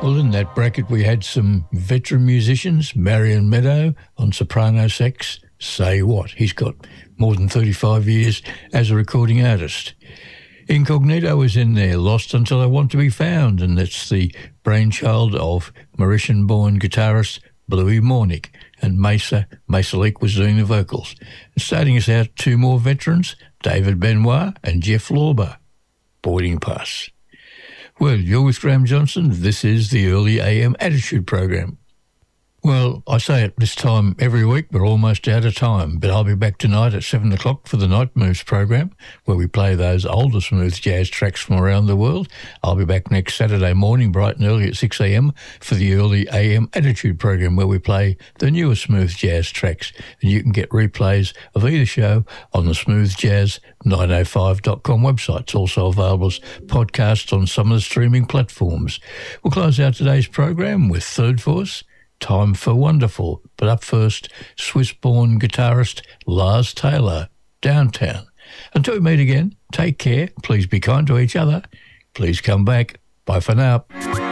Well, in that bracket we had some veteran musicians, Marion Meadow on soprano sax, Say What. He's got more than 35 years as a recording artist. Incognito was in there, Lost Until I Want to Be Found, and that's the brainchild of Mauritian-born guitarist Bluey Mornick, and Mesa Leak was doing the vocals. And starting us out, two more veterans, David Benoit and Jeff Lorber, Boarding Pass. Well, you're with Graham Johnson. This is the Early AM Attitude Program. Well, I say it this time every week, we're almost out of time, but I'll be back tonight at 7 o'clock for the Night Moves program, where we play those older smooth jazz tracks from around the world. I'll be back next Saturday morning, bright and early at 6 a.m. for the Early AM Attitude program, where we play the newer smooth jazz tracks. And you can get replays of either show on the smoothjazz905.com website. It's also available as podcasts on some of the streaming platforms. We'll close out today's program with Third Force, Time for Wonderful. But up first, Swiss-born guitarist Lars Taylor, Downtown. Until we meet again, take care. Please be kind to each other. Please come back. Bye for now.